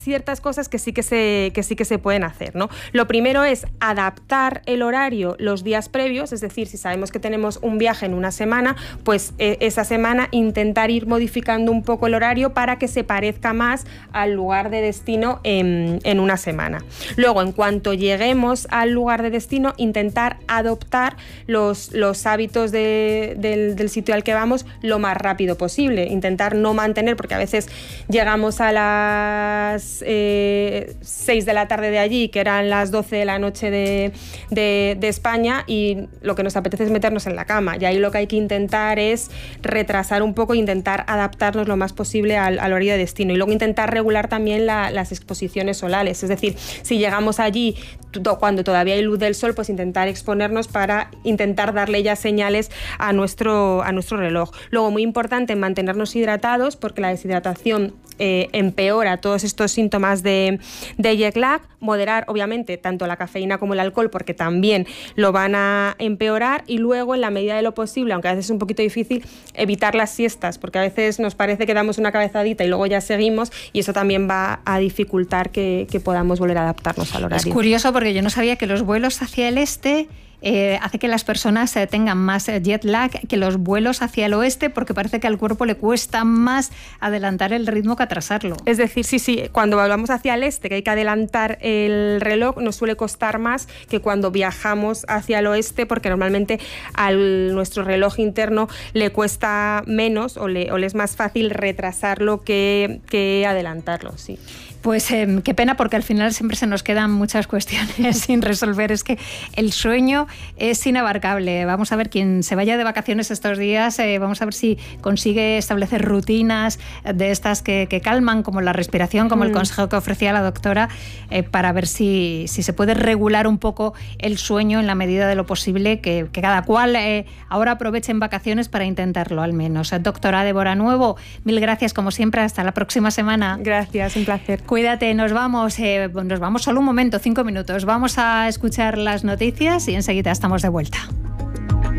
ciertas cosas que sí que se pueden hacer, ¿no? Lo primero es adaptar el horario los días previos, es decir, si sabemos que tenemos un viaje en una semana, pues esa semana intentar ir modificando un poco el horario para que se parezca más al lugar de destino en una semana. Luego, en cuanto lleguemos al lugar de destino, intentar adoptar los hábitos del sitio al que vamos lo más rápido posible, intentar no mantener, porque a veces llegamos a las 6 de la tarde de allí, que eran las 12 de la noche de España, y lo que nos apetece es meternos en la cama, y ahí lo que hay que intentar es retrasar un poco, intentar adaptarnos lo más posible al horario de destino, y luego intentar regular también las exposiciones solares, es decir, si llegamos allí cuando todavía hay luz del sol, pues intentar exponernos para intentar darle ya señales a nuestro reloj. Luego, muy importante, mantenernos hidratados, porque la deshidratación empeora todos estos síntomas de jet lag. Moderar, obviamente, tanto la cafeína como el alcohol, porque también lo van a empeorar, y luego, en la medida de lo posible, aunque a veces es un poquito difícil, evitar las siestas, porque a veces nos parece que damos una cabezadita y luego ya seguimos, y eso también va a dificultar que podamos volver a adaptarnos al horario. Es curioso, porque yo no sabía que los vuelos hacia el este hace que las personas tengan más jet lag que los vuelos hacia el oeste, porque parece que al cuerpo le cuesta más adelantar el ritmo que atrasarlo. Es decir, sí, cuando vamos hacia el este, que hay que adelantar el reloj, nos suele costar más que cuando viajamos hacia el oeste, porque normalmente a nuestro reloj interno le cuesta menos o le es más fácil retrasarlo que adelantarlo, sí. Pues qué pena, porque al final siempre se nos quedan muchas cuestiones sin resolver. Es que el sueño es inabarcable. Vamos a ver, quien se vaya de vacaciones estos días, vamos a ver si consigue establecer rutinas de estas que calman, como la respiración, como el consejo que ofrecía la doctora, para ver si se puede regular un poco el sueño en la medida de lo posible, que cada cual ahora aproveche en vacaciones para intentarlo al menos. Doctora Débora Nuevo, mil gracias como siempre. Hasta la próxima semana. Gracias, un placer. Cuídate, nos vamos solo un momento, 5 minutos. Vamos a escuchar las noticias y enseguida estamos de vuelta.